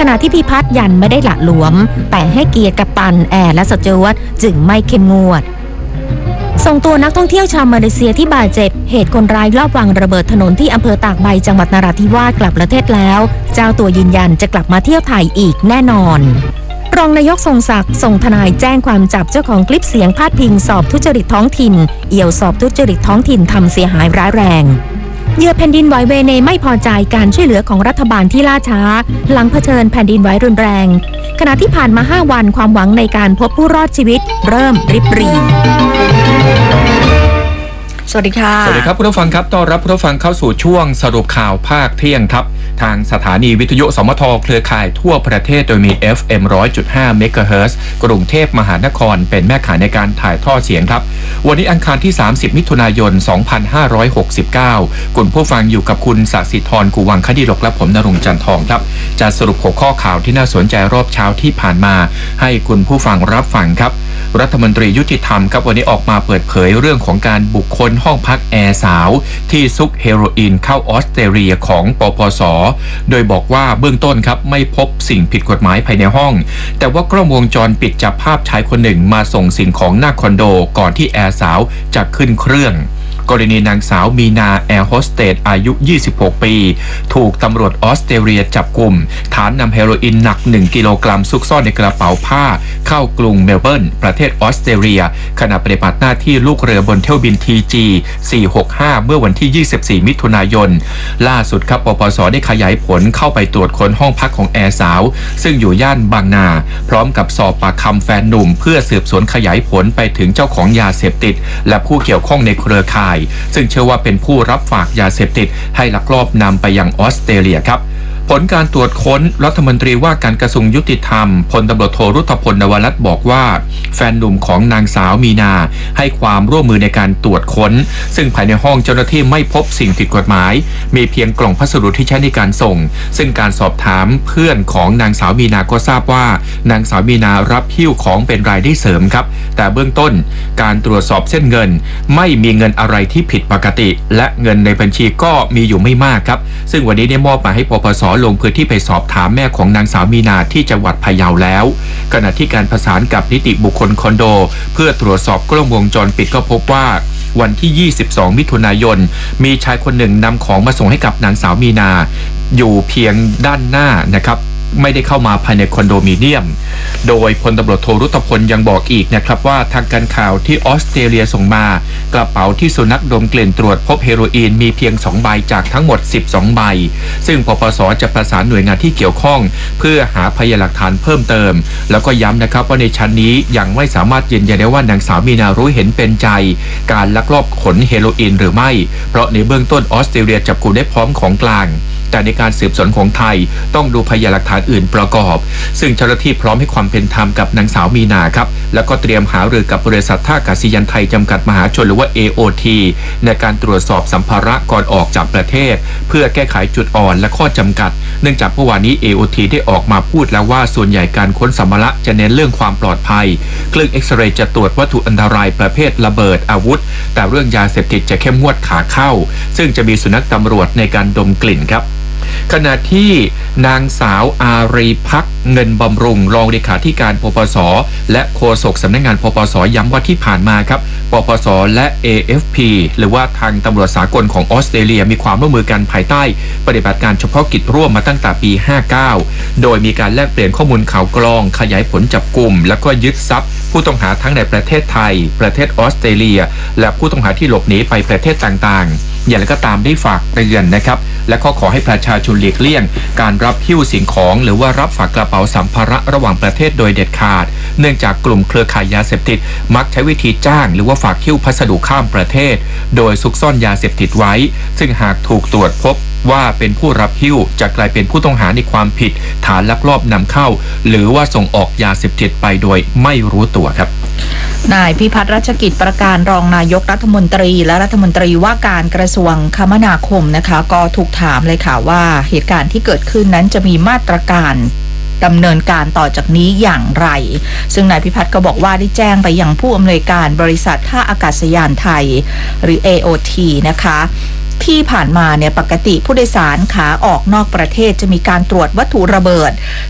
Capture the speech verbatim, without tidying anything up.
ณะที่พิพัฒน์ยันไม่ได้หละหลวมแต่ให้เกียรติกัปตันแอร์และสจ๊วตจึงไม่เข้มงวดส่งตัวนักท่องเที่ยวชาวมาเลเซียที่บาดเจ็บเหตุคนร้ายลอบวางระเบิดถนนที่อำเภอตากใบจังหวัดนราธิวาสกลับประเทศแล้วเจ้าตัวยืนยันจะกลับมาเที่ยวไทยอีกแน่นอนรองนายกทรงศักดิ์ส่งทนายแจ้งความจับเจ้าของคลิปเสียงพาดพิงสอบทุจริตท้องถิ่นเอี่ยวสอบทุจริตท้องถิ่นทำเสียหายร้ายแรงเหยื่อแผ่นดินไหวเวเนไม่พอใจการช่วยเหลือของรัฐบาลที่ล่าช้าหลังเผชิญแผ่นดินไหวรุนแรงขณะที่ผ่านมาห้าวันความหวังในการพบผู้รอดชีวิตเริ่มริบหรี่สวัสดีค่ะสวัสดีครับผู้ฟังครับต้อนรับผู้ฟังเข้าสู่ช่วงสรุปข่าวภาคเที่ยงครับทางสถานีวิทยุสมทเครือข่ายทั่วประเทศโดยมี เอฟ เอ็ม หนึ่งร้อยจุดห้า เมกะเฮิรตซ์กรุงเทพมหานครเป็นแม่ข่ายในการถ่ายทอดเสียงครับวันนี้อังคารที่สามสิบมิถุนายนสองพันห้าร้อยหกสิบเก้าคุณผู้ฟังอยู่กับคุณศศิธรกุวังคดีรกและผมณรงค์จันทองครับจะสรุปหัวข้อข่าวที่น่าสนใจรอบเช้าที่ผ่านมาให้คุณผู้ฟังรับฟังครับรัฐมนตรียุติธรรมครับวันนี้ออกมาเปิดเผยเรื่องของการบุกค้นห้องพักแอร์สาวที่ซุกเฮโรอีนเข้าออสเตรเลียของปปส.โดยบอกว่าเบื้องต้นครับไม่พบสิ่งผิดกฎหมายภายในห้องแต่ว่ากล้องวงจรปิดจับภาพชายคนหนึ่งมาส่งสิ่งของหน้าคอนโดก่อนที่แอร์สาวจะขึ้นเครื่องกรณีนางสาวมีนาแอร์โฮสเตสอายุยี่สิบหกปีถูกตำรวจออสเตรเลียจับกุมฐานนำเฮโรอีนหนักหนึ่งกิโลกรัมซุกซ่อนในกระเป๋าผ้าเข้ากรุงเมลเบิร์นประเทศออสเตรเลียขณะปฏิบัติหน้าที่ลูกเรือบนเที่ยวบิน ที จี สี่หกห้า เมื่อวันที่ยี่สิบสี่มิถุนายนล่าสุดครับปปส.ได้ขยายผลเข้าไปตรวจค้นห้องพักของแอร์สาวซึ่งอยู่ย่านบางนาพร้อมกับสอบปากคำแฟนหนุ่มเพื่อสืบสวนขยายผลไปถึงเจ้าของยาเสพติดและผู้เกี่ยวข้องในเครือข่ายซึ่งเชื่อว่าเป็นผู้รับฝากยาเสพติดให้ลักลอบนำไปยังออสเตรเลียครับผลการตรวจค้นรัฐมนตรีว่าการกระทรวงยุติธรรมพลตำรวจโทรุตพลนวรัตน์บอกว่าแฟนหนุ่มของนางสาวมีนาให้ความร่วมมือในการตรวจค้นซึ่งภายในห้องเจ้าหน้าที่ไม่พบสิ่งผิดกฎหมายมีเพียงกล่องพัสดุที่ใช้ในการส่งซึ่งการสอบถามเพื่อนของนางสาวมีนาก็ทราบว่านางสาวมีนารับหิ้วของเป็นรายได้เสริมครับแต่เบื้องต้นการตรวจสอบเส้นเงินไม่มีเงินอะไรที่ผิดปกติและเงินในบัญชีก็มีอยู่ไม่มากครับซึ่งวันนี้ได้มอบหมายให้ปปส.ลงพื้นที่ไปสอบถามแม่ของนางสาวมีนาที่จังหวัดพะเยาแล้วขณะที่การประสานกับนิติบุคคลคอนโดเพื่อตรวจสอบกล้องวงจรปิดก็พบว่าวันที่ยี่สิบสองมิถุนายนมีชายคนหนึ่งนำของมาส่งให้กับนางสาวมีนาอยู่เพียงด้านหน้านะครับไม่ได้เข้ามาภายในคอนโดมิเนียมโดยพลตำรวจโทรุตพลยังบอกอีกนะครับว่าทางการข่าวที่ออสเตรเลียส่งมากระเป๋าที่สุนัขดมกลิ่นตรวจพบเฮโรอีนมีเพียงสองใบจากทั้งหมดสิบสองใบซึ่งปปส.จะประสานหน่วยงานที่เกี่ยวข้องเพื่อหาพยานหลักฐานเพิ่มเติมแล้วก็ย้ำนะครับว่าในชั้นนี้ยังไม่สามารถยืนยันได้ว่านางสาวมีนารู้เห็นเป็นใจการลักลอบขนเฮโรอีนหรือไม่เพราะในเบื้องต้นออสเตรเลียจับกุมได้พร้อมของกลางแต่ในการสืบสวนของไทยต้องดูพยานหลักฐานอื่นประกอบซึ่งเจ้าหน้าที่พร้อมให้ความเป็นธรรมกับนางสาวมีนาครับแล้วก็เตรียมหารือกับบริษัทท่าอากาศยานไทยจำกัดมหาชนหรือว่า เอ โอ ที ในการตรวจสอบสัมภาระก่อนออกจากประเทศเพื่อแก้ไขจุดอ่อนและข้อจำกัดเนื่องจากเมื่อวานนี้ เอ โอ ที ได้ออกมาพูดแล้วว่าส่วนใหญ่การค้นสัมภาระจะเน้นเรื่องความปลอดภัยเครื่องเอ็กซเรย์จะตรวจวัตถุอันตรายประเภทระเบิดอาวุธแต่เรื่องยาเสพติดจะเข้มงวดขาเข้าซึ่งจะมีสุนัขตำรวจในการดมกลิ่นครับขณะที่นางสาวอารีภักดิ์เงินบำรุงรองเลขาธิการปปส.และโฆษกสำนักงานปปส.ย้ำว่าที่ผ่านมาครับปปส.และ เอ เอฟ พี หรือว่าทางตำรวจสากลของออสเตรเลียมีความร่วมมือกันภายใต้ปฏิบัติการเฉพาะกิจร่วมมาตั้งแต่ปีห้าเก้าโดยมีการแลกเปลี่ยนข้อมูลข่าวกรองขยายผลจับกุมและก็ยึดทรัพย์ผู้ต้องหาทั้งในประเทศไทยประเทศออสเตรเลียและผู้ต้องหาที่หลบหนีไปประเทศต่างๆอย่างไรก็ตามได้ฝากเตือนนะครับและก็ขอให้ประชาชนหลีกเลี่ยงการรับหิ้วสิ่งของหรือว่ารับฝากกระเป๋าสัมภาระระหว่างประเทศโดยเด็ดขาดเนื่องจากกลุ่มเครือข่ายยาเสพติดมักใช้วิธีจ้างหรือว่าฝากหิ้วพัสดุข้ามประเทศโดยซุกซ่อนยาเสพติดไว้ซึ่งหากถูกตรวจพบว่าเป็นผู้รับหิ้วจะกลายเป็นผู้ต้องหาในความผิดฐานลักลอบนำเข้าหรือว่าส่งออกยาเสพติดไปโดยไม่รู้ตัวครับนายพิพัฒน์รัชกิจประการรองนายกรัฐมนตรีและรัฐมนตรีว่าการกระทรวงคมนาคมนะคะก็ถูกถามเลยค่ะว่าเหตุการณ์ที่เกิดขึ้นนั้นจะมีมาตรการดำเนินการต่อจากนี้อย่างไรซึ่งนายพิพัฒน์ก็บอกว่าได้แจ้งไปยังผู้อำนวยการบริษัทท่าอากาศยานไทยหรือ เอ โอ ที นะคะที่ผ่านมาเนี่ยปกติผู้โดยสารขาออกนอกประเทศจะมีการตรวจวัตถุระเบิด